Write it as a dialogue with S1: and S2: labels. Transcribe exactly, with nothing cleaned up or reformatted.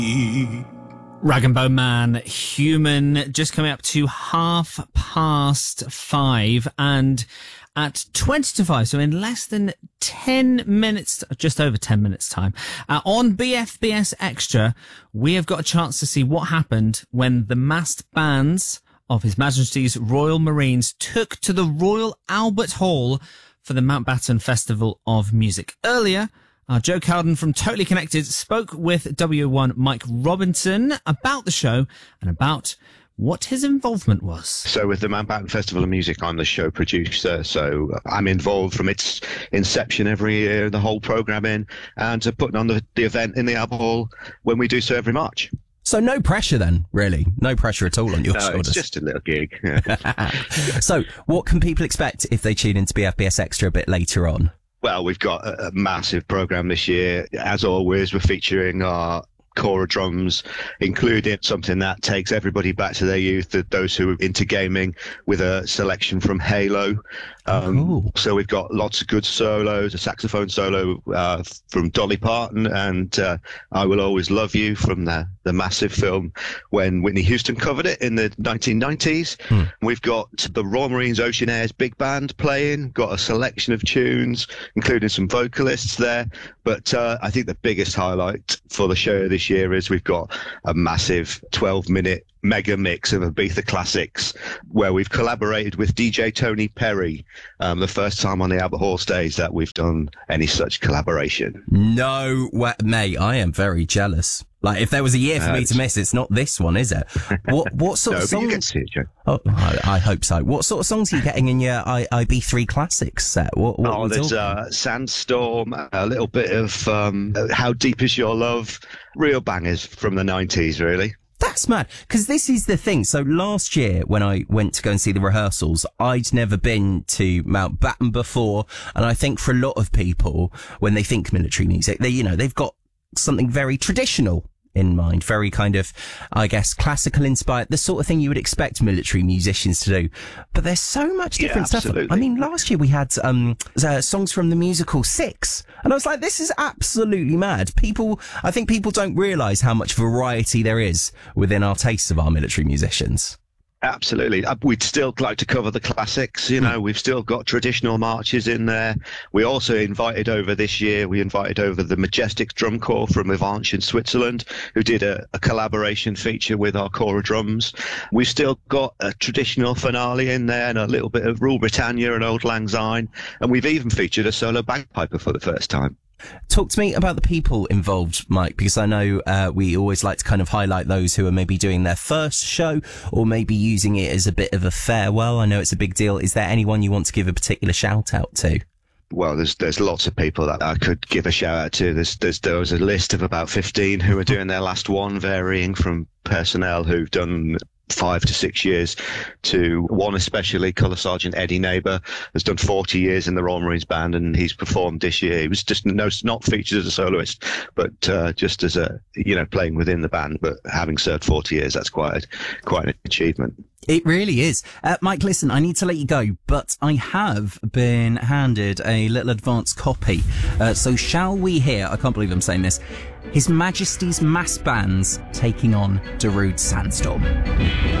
S1: Rag and Bone Man, Human, just coming up to half past five, and at twenty to five, so in less than ten minutes, just over ten minutes time, uh, on B F B S Extra, we have got a chance to see what happened when the massed bands of His Majesty's Royal Marines took to the Royal Albert Hall for the Mountbatten Festival of Music. Earlier, Uh, Joe Cowden from Totally Connected spoke with W one Mike Robinson about the show and about what his involvement was.
S2: So with the Mountbatten Festival of Music, I'm the show producer, so I'm involved from its inception every year, the whole programming, and to putting on the, the event in the Albert Hall when we do so every March.
S3: So no pressure then, really? No pressure at all on your
S2: no,
S3: shoulders?
S2: It's just a little gig.
S3: So what can people expect if they tune into B F B S Extra a bit later on?
S2: Well, we've got a, a massive programme this year. As always, we're featuring our Cora drums, including something that takes everybody back to their youth, those who are into gaming, with a selection from Halo. Um,
S3: oh.
S2: So we've got lots of good solos, a saxophone solo uh, from Dolly Parton, and uh, I Will Always Love You from the, the massive film when Whitney Houston covered it in the nineteen nineties. Hmm. We've got the Royal Marines Oceanaires Big Band playing, got a selection of tunes, including some vocalists there. But uh, I think the biggest highlight for the show this year is we've got a massive twelve minute mega mix of Ibiza classics where we've collaborated with D J Tony Perry. Um, the first time on the Albert Hall stage that we've done any such collaboration.
S3: No way, mate, I am very jealous. Like, if there was a year for uh, me to miss, it's not this one, is it? What what sort
S2: no,
S3: of songs?
S2: But you get to see it, Joe.
S3: Oh, I, I hope so. What sort of songs are you getting in your I, I B three Classics set? What, what
S2: oh, there's uh, Sandstorm, a little bit of um, How Deep Is Your Love, real bangers from the nineties, really.
S3: That's mad, because this is the thing. So last year, when I went to go and see the rehearsals, I'd never been to Mountbatten before, and I think for a lot of people, when they think military music, they, you know, they've got something very traditional in mind, very kind of, I guess, classical inspired, the sort of thing you would expect military musicians to do. But there's so much different
S2: yeah,
S3: stuff. I mean, last year we had um uh, songs from the musical Six, and I was like, this is absolutely mad. People, I think people don't realise how much variety there is within our tastes of our military musicians.
S2: Absolutely. We'd still like to cover the classics. You know, we've still got traditional marches in there. We also invited over this year, we invited over the Majestic Drum Corps from Avanche in Switzerland, who did a, a collaboration feature with our Cora drums. We've still got a traditional finale in there and a little bit of Rule Britannia and Old Lang Syne. And we've even featured a solo bagpiper for the first time.
S3: Talk to me about the people involved, Mike, because I know uh, we always like to kind of highlight those who are maybe doing their first show or maybe using it as a bit of a farewell. I know it's a big deal. Is there anyone you want to give a particular shout out to?
S2: Well, there's there's lots of people that I could give a shout out to. There's, there's there was a list of about fifteen who are doing their last one, varying from personnel who've done five to six years to one especially, Colour Sergeant Eddie Neighbour has done forty years in the Royal Marines Band, and he's performed this year. He was just no, not featured as a soloist, but uh, just as a, you know, playing within the band, but having served forty years, that's quite a, quite an achievement.
S3: It really is. Uh, Mike, listen, I need to let you go, but I have been handed a little advance copy. Uh, so shall we hear, I can't believe I'm saying this, His Majesty's Mass Bands taking on Darude Sandstorm.